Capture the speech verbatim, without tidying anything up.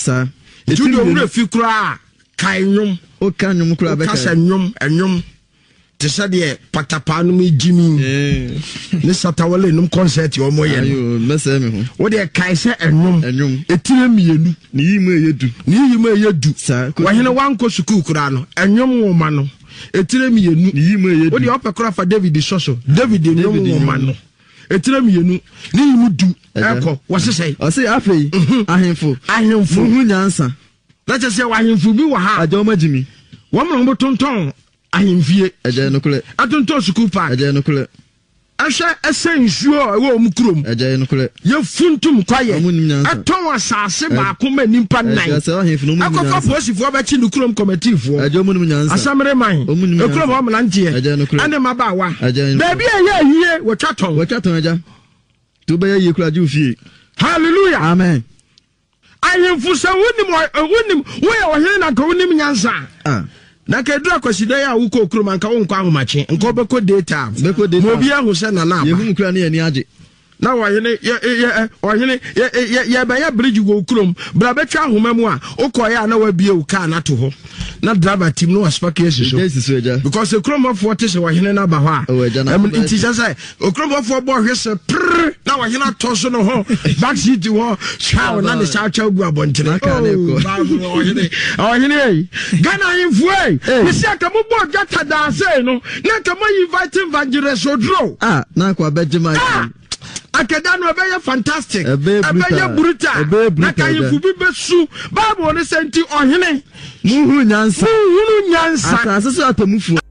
sa etudo wure fi kura kai nyum o kan nyum kura be ka nyum enyum te sa de patapa no mi jimi eh ne satawale num concert yo moye ayo mese me ho wo de kai se enyum enyum etire mienu ni yimu eyedu ni yimu eyedu sa wo hene wanko suku kura no enyum woma no etire mienu ni yimu eyedu wo de opekura fa David soso David enyum woma no etire mienu ni yimu du eko wo sesai o se afei ahemfo ahemfo hu nyansa na che se wa ahemfo bi wa ha ajo magimi wo mo mo tonton ahemfie eje no kule atonton school park eje no kule ahwa esensuo ewo omukrom eje no kule ye funtum kwaye aton asase ba ko ma nimpa nine akofa posifo ba chi nukrom committee fo eje omunum nyansa asamre man ekrom o mlantie ane mabawa baby eye yie wo twaton wo twaton eja to be ye kura ju fie hallelujah amen ayemfu se wonim wonim wo ye wo hene na ka wonim nyansa ah na ka dura kwasida ya wo ko krom anka wo nkwa ahomache nka obeko data beko data mo bia hu se na na ye hu kura na ye ni age na wa hene ye o hene ye ye ba ya bridge go krom bra betwa ahoma mu a ukoya na wa bie u ka na to ho na driver team no aspect yes so because the krom of what is wa hene na ba ho a em nti say o krom of bo hwese prr na wa hene to so no ho back seat wo shaw na ne shaw chaw gu abontene ka na ko o hene o hene Ghana info eh we see aka mo bo jata da say no na ka mo invite evangelist odro ah na ko abejima akadano ebeye fantastic ebeye brutal na kayifu bi besu bible ne senti ohene muhu nyansa muhu nyansa asase so atamufu